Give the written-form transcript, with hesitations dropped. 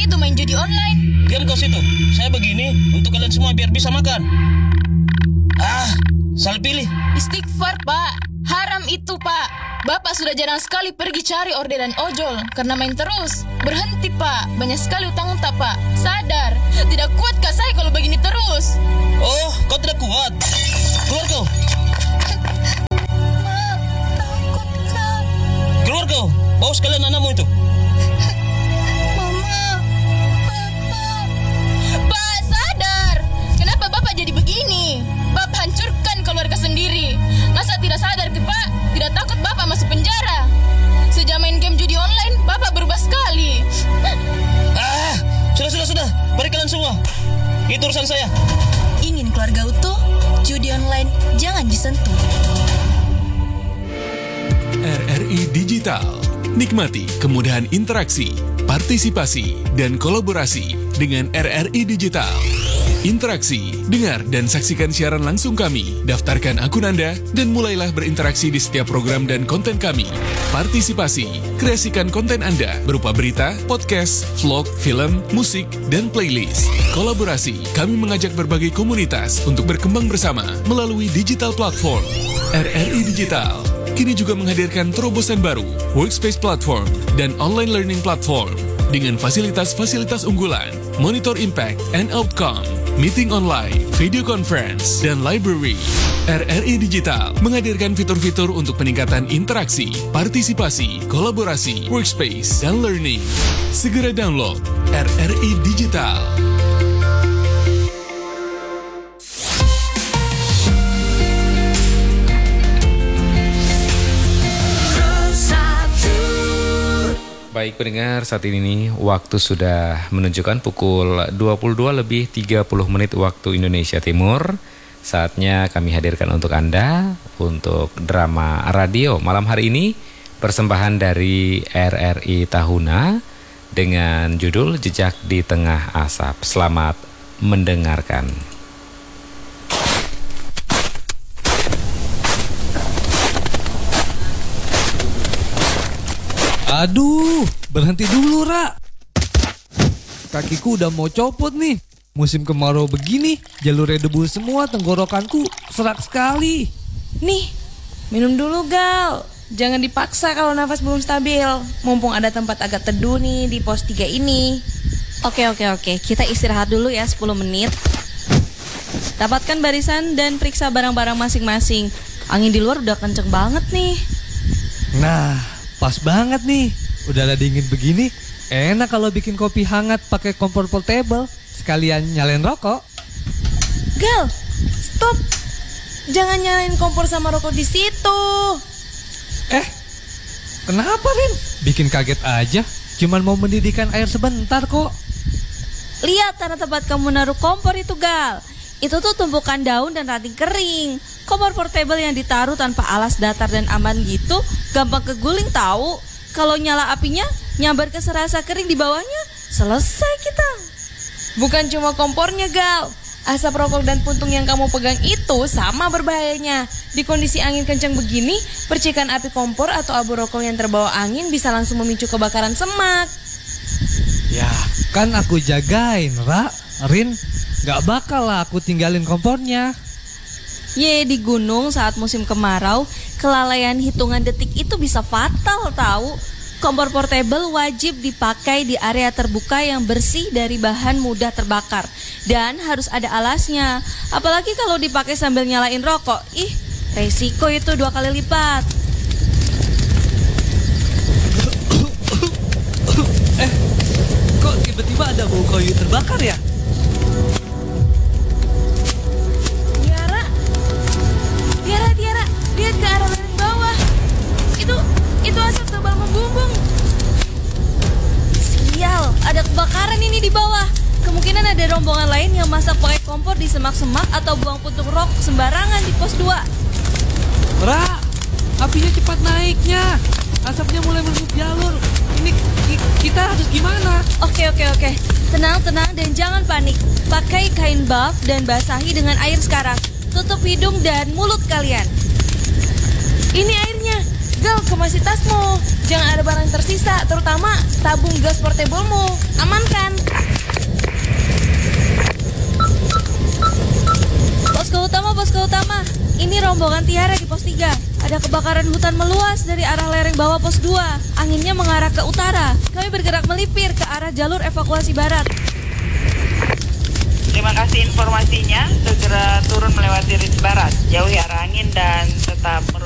seperti itu main judi online. Diam kau situ. Saya begini untuk kalian semua biar bisa makan. Salah pilih. Istighfar, Pak. Haram itu, Pak. Bapak sudah jarang sekali pergi cari orderan ojol karena main terus. Berhenti, Pak. Banyak sekali utang-utang, Pak. Sadar. Tidak kuat kah saya kalau begini terus? Oh, kau tidak kuat. Keluar kau. Ma, takut, Kak. Keluar kau. Bawa sekalian anakmu itu. Mama, Papa. Pak, sadar. Kenapa Bapak jadi begini? Bapak hancurkan keluarga sendiri. Masa tidak sadar, Pak? Tidak takut Bapak masuk penjara? Sejak main game judi online, Bapak berubah sekali. Sudah. Mari kalian semua. Itu urusan saya. Ingin keluarga utuh? Judi online jangan disentuh. RRI Digital. Nikmati kemudahan interaksi, partisipasi, dan kolaborasi dengan RRI Digital. Interaksi, dengar dan saksikan siaran langsung kami, daftarkan akun Anda, dan mulailah berinteraksi di setiap program dan konten kami. Partisipasi, kreasikan konten Anda berupa berita, podcast, vlog, film, musik, dan playlist. Kolaborasi, kami mengajak berbagai komunitas untuk berkembang bersama melalui digital platform. RRI Digital kini juga menghadirkan terobosan baru, workspace platform, dan online learning platform dengan fasilitas-fasilitas unggulan, monitor impact and outcome, meeting online, video conference, dan library. RRI Digital menghadirkan fitur-fitur untuk peningkatan interaksi, partisipasi, kolaborasi, workspace, dan learning. Segera download RRI Digital. Baik pendengar, saat ini nih waktu sudah menunjukkan pukul 22:30 waktu Indonesia Timur. Saatnya kami hadirkan untuk Anda untuk drama radio malam hari ini, persembahan dari RRI Tahuna dengan judul Jejak di Tengah Asap. Selamat mendengarkan. Aduh, berhenti dulu, Ra. Kakiku udah mau copot nih. Musim kemarau begini, jalurnya debu semua, tenggorokanku serak sekali. Nih, minum dulu, Gal. Jangan dipaksa kalau nafas belum stabil. Mumpung ada tempat agak teduh nih di pos 3 ini. Oke. Kita istirahat dulu ya 10 menit. Dapatkan barisan dan periksa barang-barang masing-masing. Angin di luar udah kenceng banget nih. Nah, pas banget nih. Udara dingin begini, enak kalau bikin kopi hangat pakai kompor portable. Sekalian nyalain rokok. Gal, stop. Jangan nyalain kompor sama rokok di situ. Kenapa, Rin? Bikin kaget aja. Cuman mau mendidihkan air sebentar kok. Lihat tanah tempat kamu naruh kompor itu, Gal. Itu tuh tumpukan daun dan ranting kering. Kompor portable yang ditaruh tanpa alas datar dan aman gitu gampang keguling tahu. Kalau nyala apinya nyambar ke serasa kering di bawahnya, selesai kita. Bukan cuma kompornya, Gal. Asap rokok dan puntung yang kamu pegang itu sama berbahayanya. Di kondisi angin kencang begini, percikan api kompor atau abu rokok yang terbawa angin bisa langsung memicu kebakaran semak. Ya, kan aku jagain, Ra. Rin, gak bakal lah aku tinggalin kompornya. Di gunung saat musim kemarau, kelalaian hitungan detik itu bisa fatal tahu. Kompor portable wajib dipakai di area terbuka yang bersih dari bahan mudah terbakar. Dan harus ada alasnya. Apalagi kalau dipakai sambil nyalain rokok. Resiko itu 2 kali lipat. Kok tiba-tiba ada bau kayu terbakar ya? Tiara, lihat ke arah bawah. Itu asap tebal membumbung. Sial, ada kebakaran ini di bawah. Kemungkinan ada rombongan lain yang masak pakai kompor di semak-semak atau buang puntung rokok sembarangan di pos 2. Ra, apinya cepat naiknya. Asapnya mulai menutup jalur. Ini kita harus gimana? Oke. Tenang dan jangan panik. Pakai kain buff dan basahi dengan air sekarang. Tutup hidung dan mulut kalian. Ini airnya. Gal, kemasi tasmu. Jangan ada barang tersisa, terutama tabung gas portablemu. Aman kan? Posko utama. Ini rombongan Tiara di pos 3. Ada kebakaran hutan meluas dari arah lereng bawah pos 2. Anginnya mengarah ke utara. Kami bergerak melipir ke arah jalur evakuasi barat. Terima kasih informasinya. Segera turun melewati ris barat. Jauhi arah angin dan tetap